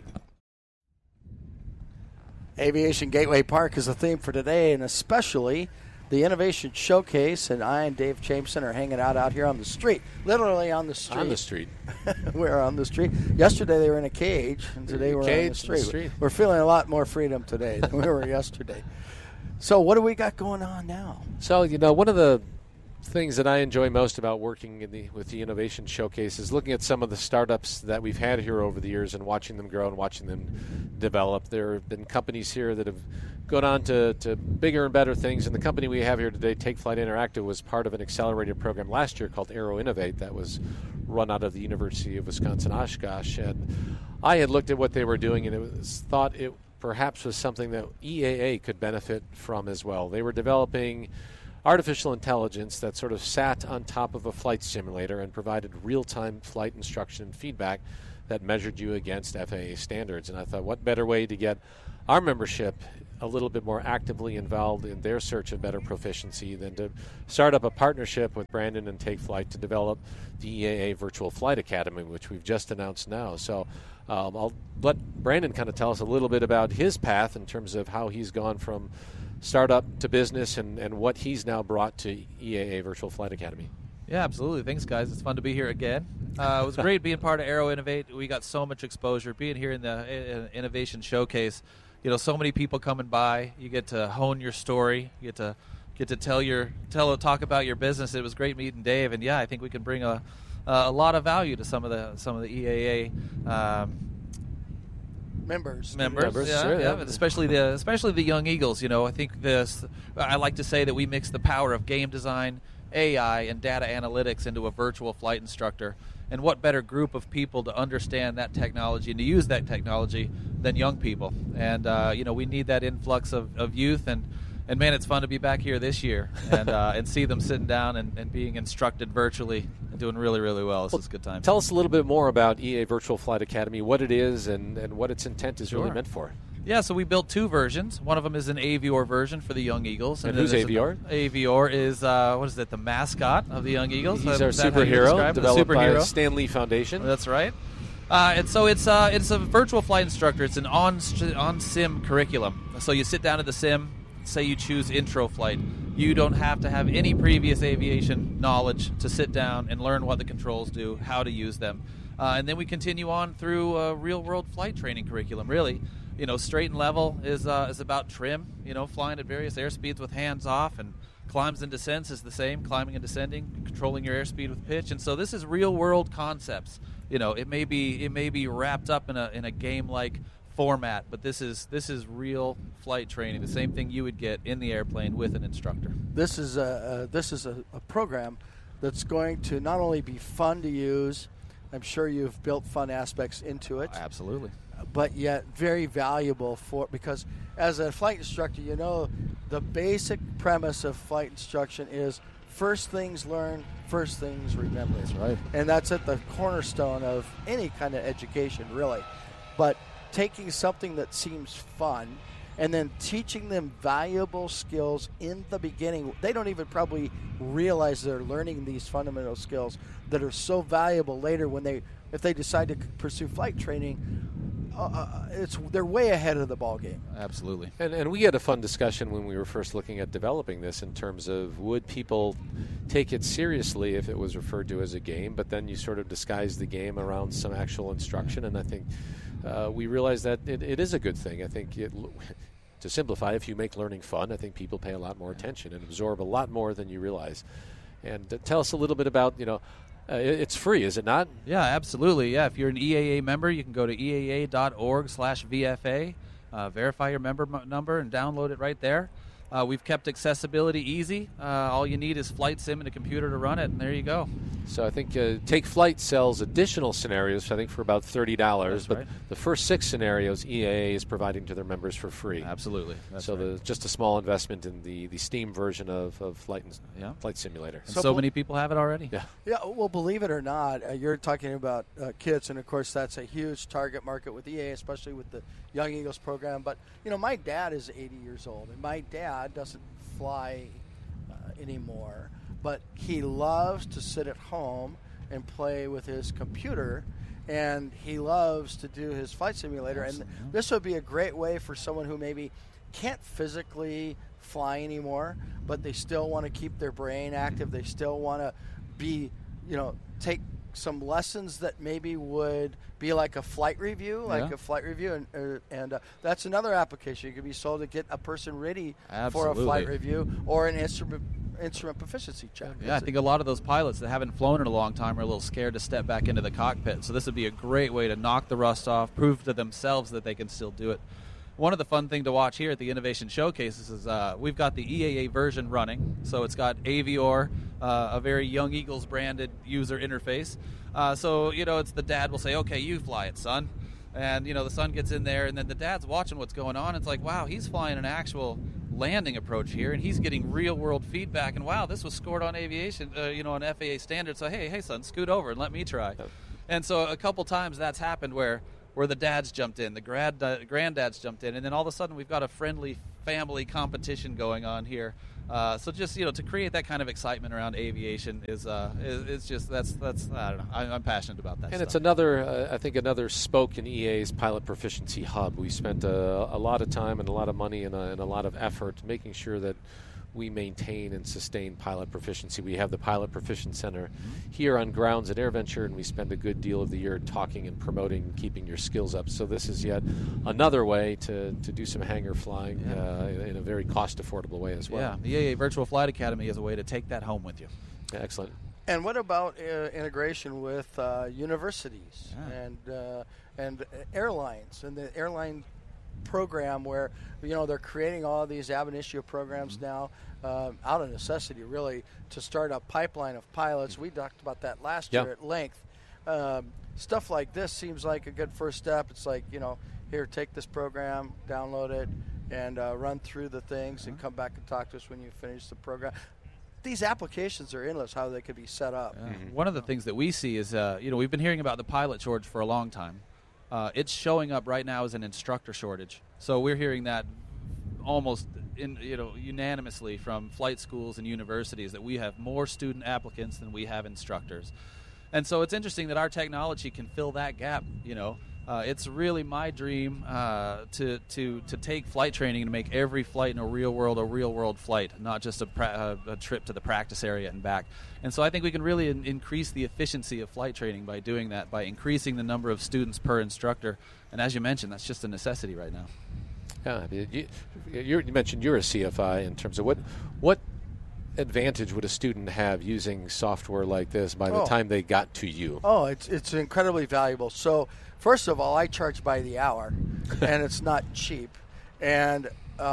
Aviation Gateway Park is the theme for today, and especially the Innovation Showcase, and I and Dave Jameson are hanging out here on the street, literally on the street. On the street. We're on the street. Yesterday they were in a cage, and today we're on the street. We're feeling a lot more freedom today than we were yesterday. So what do we got going on now? So, one of the things that I enjoy most about working with the Innovation Showcase is looking at some of the startups that we've had here over the years and watching them grow and watching them develop. There have been companies here that have gone on to bigger and better things, and the company we have here today, Take Flight Interactive, was part of an accelerated program last year called Aero Innovate that was run out of the University of Wisconsin-Oshkosh. And I had looked at what they were doing, and thought it perhaps was something that EAA could benefit from as well. They were developing artificial intelligence that sort of sat on top of a flight simulator and provided real-time flight instruction and feedback that measured you against FAA standards. And I thought, what better way to get our membership a little bit more actively involved in their search of better proficiency than to start up a partnership with Brandon and Take Flight to develop the EAA Virtual Flight Academy, which we've just announced now. So I'll let Brandon kind of tell us a little bit about his path in terms of how he's gone from startup to business and what he's now brought to EAA Virtual Flight Academy. Yeah, absolutely. Thanks, guys. It's fun to be here again. It was great being part of Aero Innovate. We got so much exposure. Being here in the Innovation Showcase, so many people coming by. You get to hone your story. You get to talk about your business. It was great meeting Dave, and yeah, I think we can bring a lot of value to some of the EAA members. Yeah, sure, yeah. Especially the young Eagles. I think I like to say that we mix the power of game design, AI, and data analytics into a virtual flight instructor. And what better group of people to understand that technology and to use that technology than young people? And we need that influx of youth. And man, it's fun to be back here this year and see them sitting down and being instructed virtually and doing really, really well. This is a good time. Tell us a little bit more about EAA Virtual Flight Academy, what it is and what its intent is really meant for. Yeah, so we built two versions. One of them is an Avior version for the Young Eagles. And who's Avior? Avior is, the mascot of the Young Eagles. He's our superhero, developed by the Stan Lee Foundation. That's right. And so it's a virtual flight instructor. It's an on-sim curriculum. So you sit down at the sim, say you choose intro flight. You don't have to have any previous aviation knowledge to sit down and learn what the controls do, how to use them. And then we continue on through a real-world flight training curriculum, really. Straight and level is about trim, flying at various airspeeds with hands off, and climbs and descents is the same, climbing and descending, controlling your airspeed with pitch. And so this is real-world concepts. It may be wrapped up in a game-like format, but this is real flight training, the same thing you would get in the airplane with an instructor. This is a program that's going to not only be fun to use. I'm sure you've built fun aspects into it. Absolutely. But yet very valuable because as a flight instructor, the basic premise of flight instruction is first things learned, first things remembered. That's right. And that's at the cornerstone of any kind of education, really. But taking something that seems fun and then teaching them valuable skills in the beginning. They don't even probably realize they're learning these fundamental skills that are so valuable later if they decide to pursue flight training. They're way ahead of the ball game. Absolutely. And we had a fun discussion when we were first looking at developing this in terms of would people take it seriously if it was referred to as a game, but then you sort of disguise the game around some actual instruction. And I think we realized that it is a good thing. I think to simplify, if you make learning fun, I think people pay a lot more attention and absorb a lot more than you realize. And tell us a little bit about, it's free, is it not? Yeah, absolutely. Yeah, if you're an EAA member, you can go to eaa.org/VFA, verify your member number, and download it right there. We've kept accessibility easy. All you need is Flight Sim and a computer to run it, and there you go. So I think Take Flight sells additional scenarios, I think, for about $30. That's but right. The first 6 scenarios EAA is providing to their members for free. Absolutely. That's right. Just a small investment in the Steam version of Flight Simulator. And so many people have it already. Yeah. Yeah, well, believe it or not, you're talking about kids, and of course that's a huge target market with EA, especially with the Young Eagles program. But, my dad is 80 years old, and my dad doesn't fly anymore, but he loves to sit at home and play with his computer, and he loves to do his flight simulator. Absolutely. And this would be a great way for someone who maybe can't physically fly anymore, but they still want to keep their brain active. They still want to be, take some lessons that maybe would be like a flight review, and that's another application. You could be sold to get a person ready for a flight review or an instrument proficiency check. Yeah, I think a lot of those pilots that haven't flown in a long time are a little scared to step back into the cockpit. So this would be a great way to knock the rust off, prove to themselves that they can still do it. one of the fun thing to watch here at the Innovation Showcases is we've got the EAA version running. So it's got Avior, a very Young Eagles branded user interface. So, it's the dad will say, okay, you fly it, son. And, the son gets in there, and then the dad's watching what's going on. It's like, wow, he's flying an actual landing approach here, and he's getting real-world feedback. And, wow, this was scored on aviation, on FAA standards. So, hey, son, scoot over and let me try. And so a couple times that's happened where the dads jumped in, the granddads jumped in, and then all of a sudden we've got a friendly family competition going on here. So just to create that kind of excitement around aviation is just that's I don't know, I'm passionate about that. And stuff. it's another I think another spoke in EA's pilot proficiency hub. We spent a lot of time and a lot of money and a lot of effort making sure that we maintain and sustain pilot proficiency. We have the Pilot Proficiency Center here on grounds at AirVenture, and we spend a good deal of the year talking and promoting keeping your skills up. So this is yet another way to do some hangar flying in a very cost-affordable way as well. Yeah, the EAA Virtual Flight Academy is a way to take that home with you. Yeah, excellent. And what about integration with universities and airlines and the airline program where they're creating all of these ab initio programs now out of necessity, really, to start a pipeline of pilots. We talked about that last year at length. Stuff like this seems like a good first step. It's like, here, take this program, download it, and run through the things and come back and talk to us when you finish the program. These applications are endless, how they could be set up. One of the things that we see is, we've been hearing about the pilot shortage for a long time. It's showing up right now as an instructor shortage. So we're hearing that almost unanimously from flight schools and universities that we have more student applicants than we have instructors. And so it's interesting that our technology can fill that gap. It's really my dream to take flight training and make every flight in a real world flight, not just a trip to the practice area and back. And so I think we can really increase the efficiency of flight training by doing that, by increasing the number of students per instructor. And as you mentioned, that's just a necessity right now. Yeah, you mentioned you're a CFI in terms of what advantage would a student have using software like this by the time they got to you? Oh, it's incredibly valuable. So first of all, I charge by the hour, and it's not cheap. And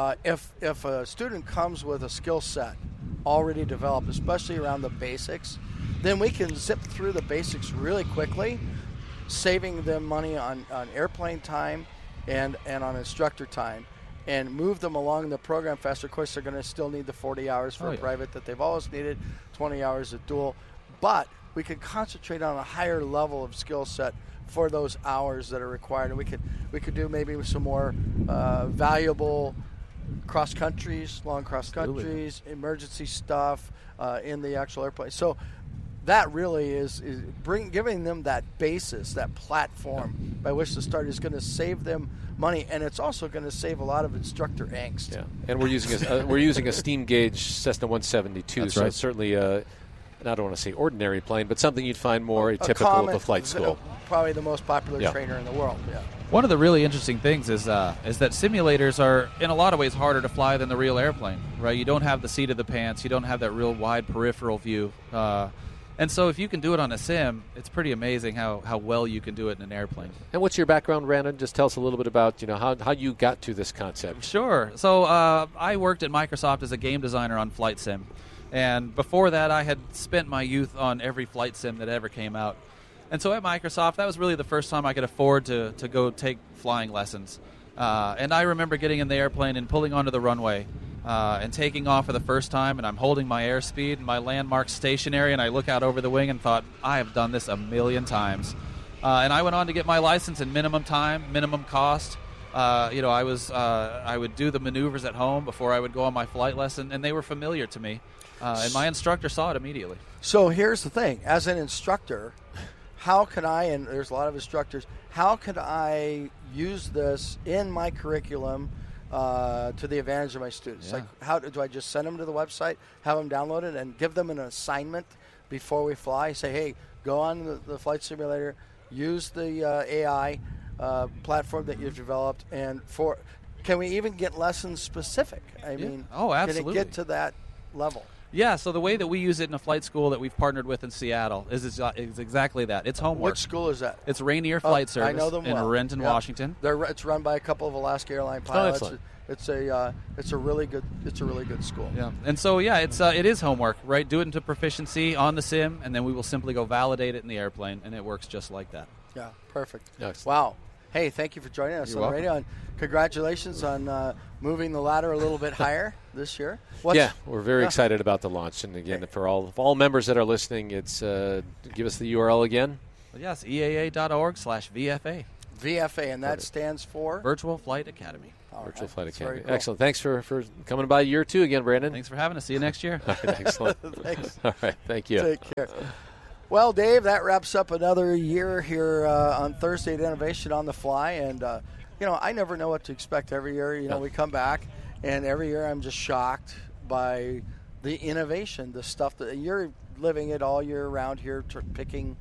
if a student comes with a skill set already developed, especially around the basics, then we can zip through the basics really quickly, saving them money on airplane time and on instructor time, and move them along the program faster. Of course, they're going to still need the 40 hours for a private that they've always needed, 20 hours of dual. But we can concentrate on a higher level of skill set for those hours that are required. And we could do maybe some more valuable cross countries, long cross countries, emergency stuff in the actual airplane. So that really is giving them that basis, that platform by which to start is going to save them money, and it's also going to save a lot of instructor angst. Yeah, and we're using a steam gauge Cessna 172, That's so right. It's certainly I don't want to say ordinary plane, but something you'd find more typical of the flight school. Probably the most popular trainer in the world. Yeah. One of the really interesting things is that simulators are, in a lot of ways, harder to fly than the real airplane, right? You don't have the seat of the pants. You don't have that real wide peripheral view. And so if you can do it on a sim, it's pretty amazing how well you can do it in an airplane. And what's your background, Brandon? Just tell us a little bit about how you got to this concept. Sure. So I worked at Microsoft as a game designer on flight sim. And before that, I had spent my youth on every flight sim that ever came out. And so at Microsoft, that was really the first time I could afford to go take flying lessons. And I remember getting in the airplane and pulling onto the runway and taking off for the first time, and I'm holding my airspeed and my landmark stationary, and I look out over the wing and thought, I have done this a million times. And I went on to get my license in minimum time, minimum cost. I would do the maneuvers at home before I would go on my flight lesson, and they were familiar to me. And my instructor saw it immediately. So here's the thing. As an instructor, how can I, and there's a lot of instructors, how can I use this in my curriculum to the advantage of my students? Yeah. Like, how do I just send them to the website, have them download it, and give them an assignment before we fly? Say, hey, go on the flight simulator, use the AI platform that you've developed, and can we even get lessons specific? I mean, absolutely. Can it get to that level? Yeah, so the way that we use it in a flight school that we've partnered with in Seattle is exactly that. It's homework. Which school is that? It's Rainier Flight Service I know them in well. Renton, Yep. Washington. It's run by a couple of Alaska Airline pilots. excellent. It's a really good school. Yeah, and so it is homework, right? Do it into proficiency on the sim, and then we will simply go validate it in the airplane, and it works just like that. Yeah, perfect. Excellent. Wow. Hey, thank you for joining us You're on the welcome. radio, and congratulations on moving the ladder a little bit higher this year. We're very excited about the launch, and again, for all members that are listening, it's give us the URL again. Yes, EAA.org/VFA. VFA, and that stands for Virtual Flight Academy. Virtual Flight That's very Academy. cool. Excellent. Thanks for coming by year 2 again, Brandon. Thanks for having us. See you next year. All right, excellent. Thanks. All right, thank you. Take care. Well, Dave, that wraps up another year here on Thursday at Innovation on the Fly, and I never know what to expect every year. We come back, and every year I'm just shocked by the innovation, the stuff that you're living it all year round here, picking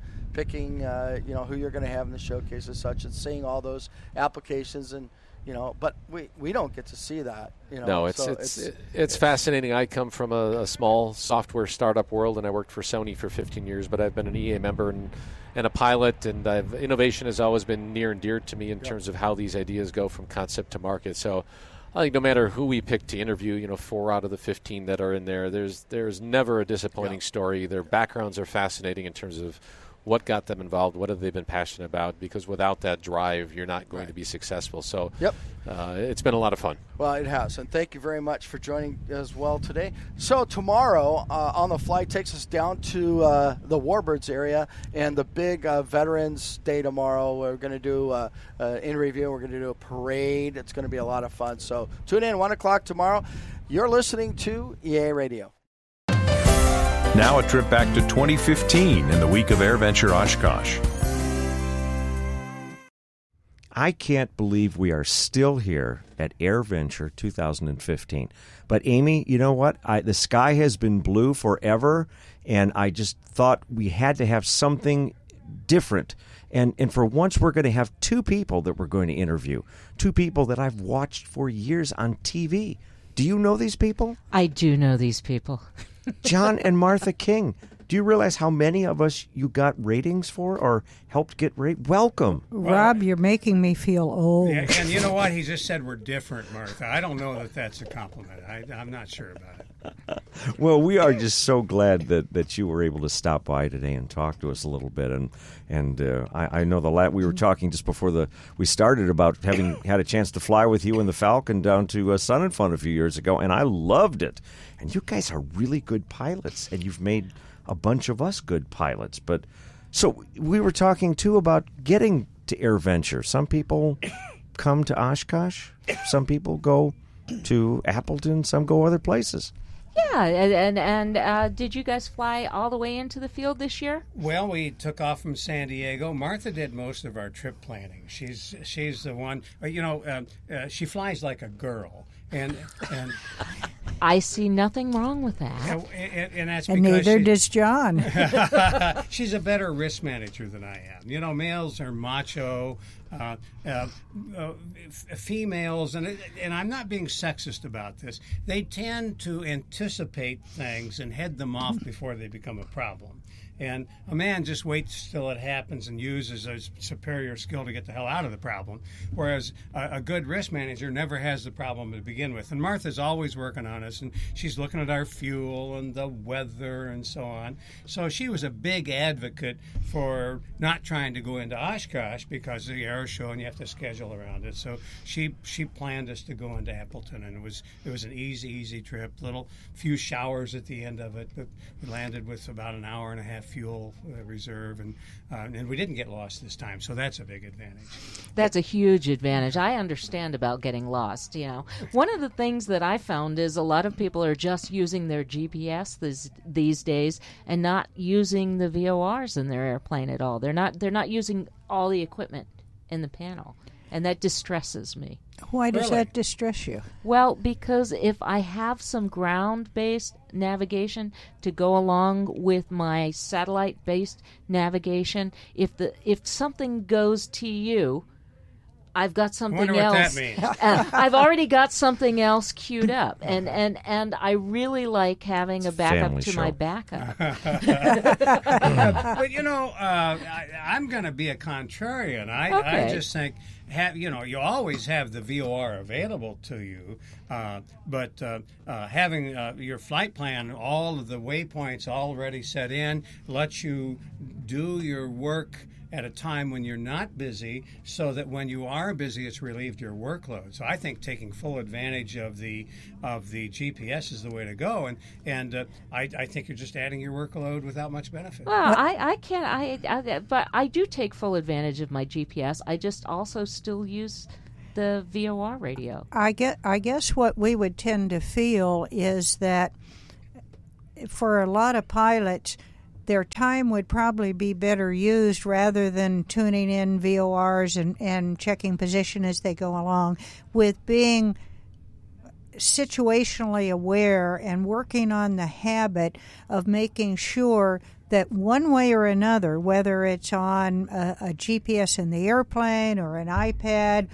who you're going to have in the showcase and such, and seeing all those applications and. But we don't get to see that. No, it's fascinating. I come from a small software startup world, and I worked for Sony for 15 years. But I've been an EA member and a pilot, and innovation has always been near and dear to me in terms of how these ideas go from concept to market. So I think no matter who we pick to interview, 4 out of the 15 that are in there, there's never a disappointing story. Their backgrounds are fascinating in terms of what got them involved, what have they been passionate about, because without that drive, you're not going to be successful. So it's been a lot of fun. Well, it has, and thank you very much for joining as well today. So tomorrow, On the Fly takes us down to the Warbirds area, and the big Veterans Day tomorrow. We're going to do in review, we're going to do a parade. It's going to be a lot of fun. So tune in 1 o'clock tomorrow. You're listening to EA Radio. Now a trip back to 2015 in the week of AirVenture Oshkosh. I can't believe we are still here at AirVenture 2015. But Amy, you know what? The sky has been blue forever, and I just thought we had to have something different. And for once, we're going to have 2 people that we're going to interview, 2 people that I've watched for years on TV. Do you know these people? I do know these people. John and Martha King. Do you realize how many of us you got ratings for or helped get Welcome. Rob, you're making me feel old. Yeah, and you know what? He just said we're different, Martha. I don't know that that's a compliment. I'm not sure about it. Well, we are just so glad that you were able to stop by today and talk to us a little bit. And I know we were talking just before we started about having had a chance to fly with you and the Falcon down to Sun and Fun a few years ago, and I loved it. And you guys are really good pilots, and you've made a bunch of us good pilots. But so we were talking too about getting to AirVenture. Some people come to Oshkosh, some people go to Appleton, some go other places. Yeah, and did you guys fly all the way into the field this year? Well, we took off from San Diego. Martha did most of our trip planning. She's the one. She flies like a girl, and I see nothing wrong with that. And that's and because neither does John. She's a better risk manager than I am. Males are macho. Females, and I'm not being sexist about this, they tend to anticipate things and head them off before they become a problem. And a man just waits till it happens and uses his superior skill to get the hell out of the problem, whereas a good risk manager never has the problem to begin with. And Martha's always working on us, and she's looking at our fuel and the weather and so on. So she was a big advocate for not trying to go into Oshkosh because of the air show and you have to schedule around it. So she planned us to go into Appleton, and it was an easy trip. Few showers at the end of it, but we landed with about an hour and a half fuel reserve, and we didn't get lost this time, so that's a big advantage. That's a huge advantage. I understand about getting lost. One of the things that I found is a lot of people are just using their GPS these days and not using the VORs in their airplane at all. They're not using all the equipment in the panel, and that distresses me. Why does that distress you? Well, because if I have some ground-based navigation to go along with my satellite-based navigation, if something goes TU, I've got something I wonder what else. that means. I've already got something else queued up, and I really like having a backup to my backup. But I'm going to be a contrarian. I just think you always have the VOR available to you, but having your flight plan, all of the waypoints already set in, lets you do your work at a time when you're not busy, so that when you are busy, it's relieved your workload. So I think taking full advantage of the GPS is the way to go, and I think you're just adding your workload without much benefit. Well, I can't. But I do take full advantage of my GPS. I just also still use the VOR radio. I guess what we would tend to feel is that for a lot of pilots, their time would probably be better used rather than tuning in VORs and checking position as they go along, with being situationally aware and working on the habit of making sure that one way or another, whether it's on a GPS in the airplane or an iPad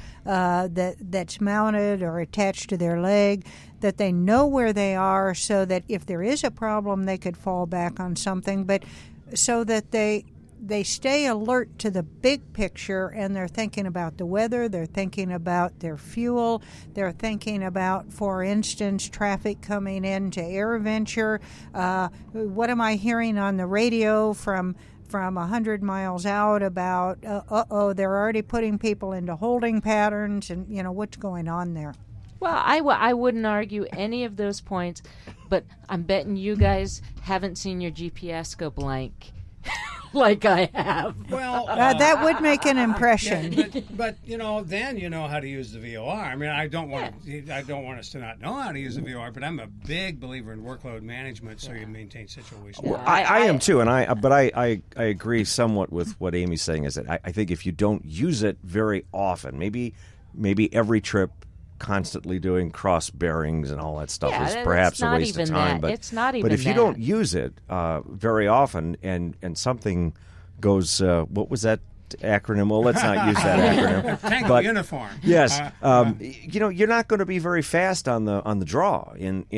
that's mounted or attached to their leg, that they know where they are, so that if there is a problem, they could fall back on something, but so that they stay alert to the big picture, and they're thinking about the weather, they're thinking about their fuel, they're thinking about, for instance, traffic coming into AirVenture. What am I hearing on the radio from 100 miles out about, they're already putting people into holding patterns, and, what's going on there? Well, I wouldn't argue any of those points, but I'm betting you guys haven't seen your GPS go blank like I have. Well, that would make an impression. Yeah, but then you know how to use the VOR. I mean, I don't want us to not know how to use the VOR, but I'm a big believer in workload management, so you maintain situation. Well, I am too, and I agree somewhat with what Amy's saying. Is that I think if you don't use it very often, maybe every trip, constantly doing cross bearings and all that stuff is perhaps a waste of time. But it's not even. But if you don't use it very often, and something goes, what was that acronym? Well, let's not use that acronym. Tango uniform. Yes, you're not going to be very fast on the draw.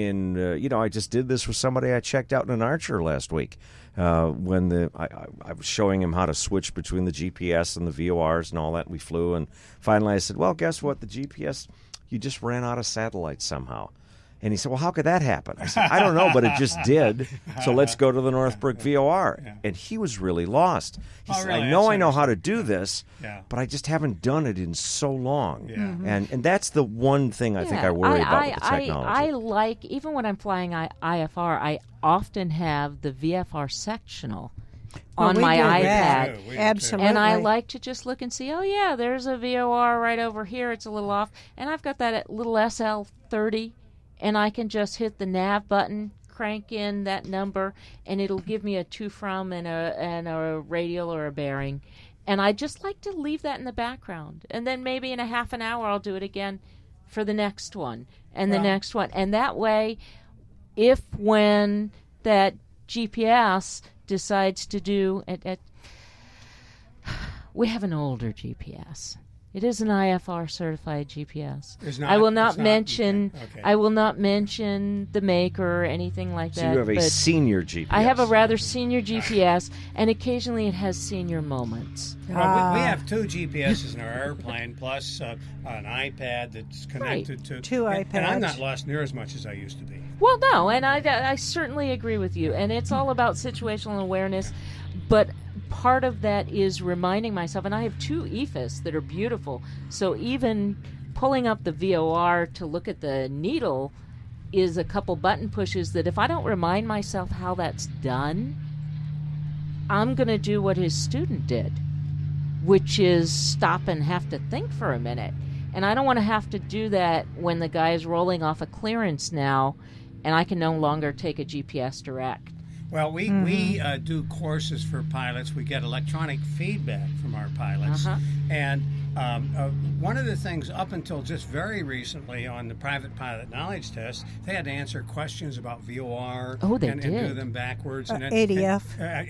I just did this with somebody I checked out in an Archer last week. When I was showing him how to switch between the GPS and the VORs and all that, and we flew, and finally I said, well, guess what? The GPS, you just ran out of satellites somehow. And he said, well, how could that happen? I said, I don't know, but it just did. So let's go to the Northbrook VOR. Yeah. And he was really lost. He said, really? I know how to do this, but I just haven't done it in so long. Yeah. Mm-hmm. And that's the one thing I think I worry about with the technology. I like, even when I'm flying IFR, I often have the VFR sectional on my iPad. Absolutely. And I like to just look and see, there's a VOR right over here. It's a little off. And I've got that little SL30, and I can just hit the nav button, crank in that number, and it'll give me a to from and a radial or a bearing. And I just like to leave that in the background. And then maybe in a half an hour I'll do it again for the next one and the next one. And that way, when that GPS decides to do we have an older GPS. It is an IFR certified GPS. I will not mention the maker or anything like that. So you have a senior GPS. I have a rather senior GPS, and occasionally it has senior moments. Well, we have two GPSs in our airplane, plus an iPad that's connected to two iPads. And I'm not lost near as much as I used to be. Well, no, and I certainly agree with you. And it's all about situational awareness, but part of that is reminding myself, and I have two EFIS that are beautiful, so even pulling up the VOR to look at the needle is a couple button pushes that if I don't remind myself how that's done, I'm going to do what his student did, which is stop and have to think for a minute. And I don't want to have to do that when the guy is rolling off a clearance now and I can no longer take a GPS direct. Well, we do courses for pilots. We get electronic feedback from our pilots, and one of the things up until just very recently on the private pilot knowledge test, they had to answer questions about VOR and do them backwards. ADF.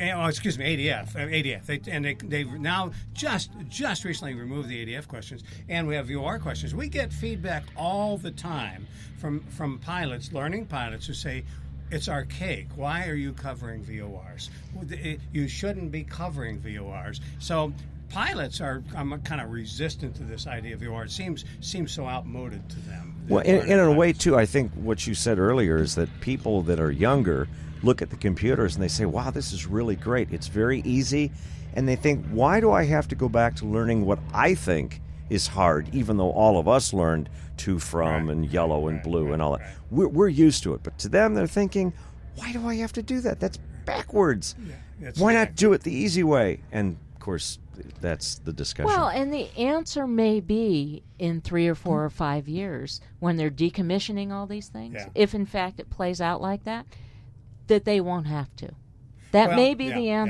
ADF. They've now just recently removed the ADF questions, and we have VOR questions. We get feedback all the time from pilots, learning pilots, who say, it's archaic. Why are you covering VORs? You shouldn't be covering VORs. So pilots I'm kind of resistant to this idea of VOR. It seems so outmoded to them. Well, in a way, too, I think what you said earlier is that people that are younger look at the computers and they say, wow, this is really great. It's very easy. And they think, why do I have to go back to learning what I think is hard, even though all of us learned to, from, and yellow and blue and all that. We're used to it. But to them, they're thinking, why do I have to do that? That's backwards. Why not do it the easy way? And, of course, that's the discussion. Well, and the answer may be in 3 or 4 or 5 years when they're decommissioning all these things, if in fact it plays out like that, that they won't have to. That may be the answer.